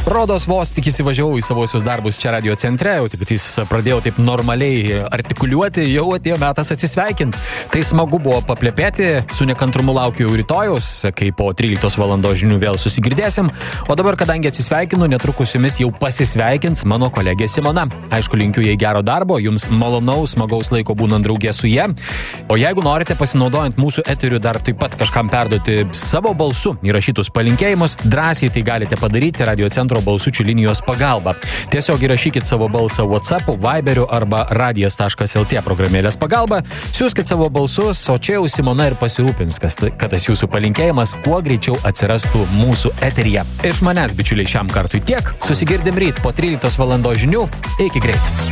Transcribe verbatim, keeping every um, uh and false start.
Rodos vos tik įsivažiavau į savosius darbus čia radio centre, jau tik jis pradėjau taip normaliai artikuliuoti, jau atėjo metas atsisveikinti. Tai smagu buvo paplepėti, su nekantrumu laukiu jau rytojus, kai po tryliktos valandos žinių vėl susigirdėsim. O dabar, kadangi atsisveikinu, netrukus jumis jau pasisveikins mano kolegė Simona. Aišku, linkiu jai gero darbo, jums malonaus, smagaus laiko būnant draugė su jie. O jeigu norite pasinaudojant mūsų eteriu dar taip pat kažkam perduoti savo balsu įrašytus palinkėjimus, drąsiai tai galite padaryti Radio Centro balsučių linijos pagalba. Tiesiog įrašykit savo balsą WhatsApp'u, Viberiu arba radijas taškas lt programėlės pagalba, siųskit savo balsus, o čia jau Simona ir pasirūpins, kad tas jūsų palinkėjimas kuo greičiau atsirastų mūsų eteryje. Iš manęs, bičiuliai, šiam kartui tiek. Susigirdim ryt po tryliktos valandos žinių. Iki greit.